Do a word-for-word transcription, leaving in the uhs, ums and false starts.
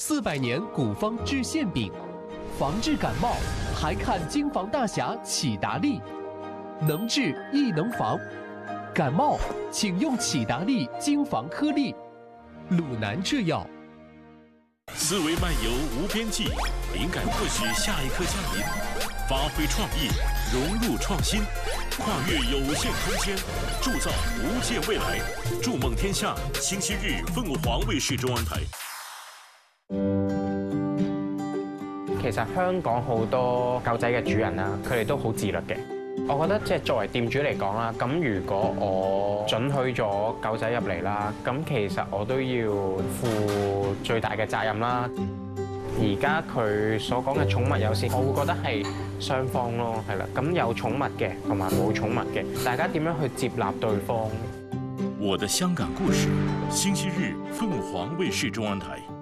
四百年古方治馅饼，防治感冒还看京防大侠启达利，能治亦能防。感冒请用启达利京防颗粒，鲁南制药。 思维漫游无边际，灵感或许下一刻降临。发挥创意，融入创新，跨越有限空间，铸造无界未来。筑梦天下，星期日凤凰衛視中文台。 其實香港好多狗仔嘅主人啦，佢哋都好自律嘅。我覺得即係作為店主嚟講啦，咁如果我准許咗狗仔入嚟啦，咁其實我都要負最大嘅責任啦。而家佢所講嘅寵物友善，我會覺得係雙方咯，係啦。咁有寵物嘅同埋冇寵物嘅，大家點樣去接納對方？ 我的香港故事，星期日鳳凰衛視中文台。